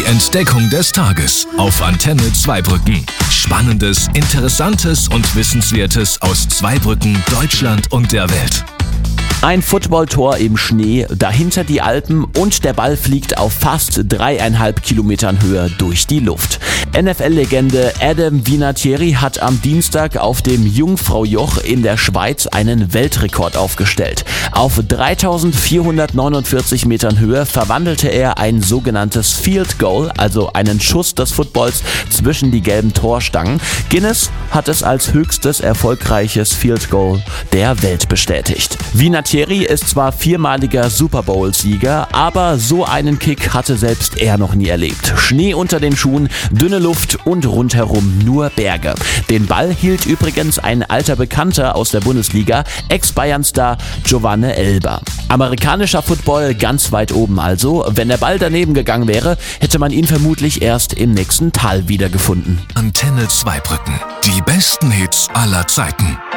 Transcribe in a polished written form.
Die Entdeckung des Tages auf Antenne Zweibrücken. Spannendes, Interessantes und Wissenswertes aus Zweibrücken, Deutschland und der Welt. Ein Footballtor im Schnee, dahinter die Alpen und der Ball fliegt auf fast 3,5 Kilometern Höhe durch die Luft. NFL-Legende Adam Vinatieri hat am Dienstag auf dem Jungfraujoch in der Schweiz einen Weltrekord aufgestellt. Auf 3.449 Metern Höhe verwandelte er ein sogenanntes Field Goal, also einen Schuss des Footballs zwischen die gelben Torstangen. Guinness hat es als höchstes erfolgreiches Field Goal der Welt bestätigt. Vinatieri ist zwar viermaliger Super Bowl-Sieger, aber so einen Kick hatte selbst er noch nie erlebt. Schnee unter den Schuhen, dünne Luft und rundherum nur Berge. Den Ball hielt übrigens ein alter Bekannter aus der Bundesliga, Ex-Bayern-Star Giovanni Elber. Amerikanischer Football ganz weit oben also. Wenn der Ball daneben gegangen wäre, hätte man ihn vermutlich erst im nächsten Tal wiedergefunden. Antenne Zweibrücken. Die besten Hits aller Zeiten.